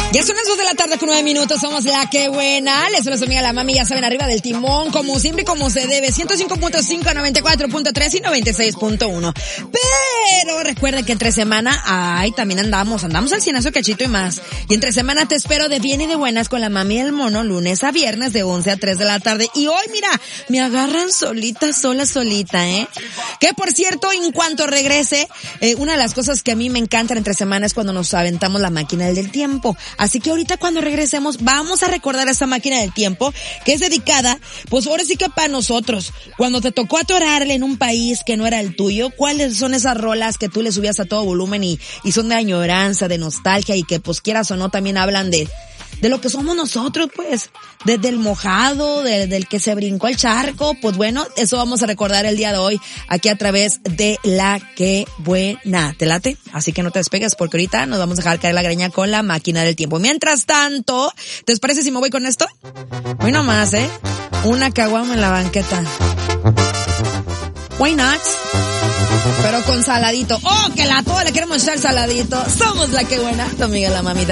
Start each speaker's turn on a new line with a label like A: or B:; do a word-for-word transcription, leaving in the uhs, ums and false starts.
A: Ya son las dos de la tarde con nueve minutos, somos La Que Buena. Les saluda su amiga la mami, ya saben, arriba del timón, como siempre y como se debe. ciento cinco punto cinco, noventa y cuatro punto tres y noventa y seis punto uno. Pero recuerden que entre semana, ay, también andamos, andamos al cienazo cachito y más. Y entre semana te espero de bien y de buenas con la mami y el mono, lunes a viernes de once a tres de la tarde. Y hoy, mira, me agarran solita, sola, solita, ¿eh? Que por cierto, en cuanto regrese, eh, una de las cosas que a mí me encantan entre semana es cuando nos aventamos la máquina del tiempo. Así que ahorita cuando regresemos vamos a recordar esa máquina del tiempo que es dedicada, pues ahora sí que para nosotros. Cuando te tocó atorarle en un país que no era el tuyo, ¿cuáles son esas rolas que tú le subías a todo volumen y, y son de añoranza, de nostalgia y que pues quieras o no también hablan de de lo que somos nosotros, pues, desde el mojado, de, del que se brincó el charco? Pues bueno, eso vamos a recordar el día de hoy aquí a través de La Que Buena. ¿Te late? Así que no te despegues porque ahorita nos vamos a dejar caer la greña con la máquina del tiempo. Mientras tanto, ¿te parece si me voy con esto? Hoy nomás, ¿eh? Una caguama en la banqueta. Why not? Pero con saladito. ¡Oh, que la toda le queremos echar saladito! Somos La Que Buena, tu amiga la mamita.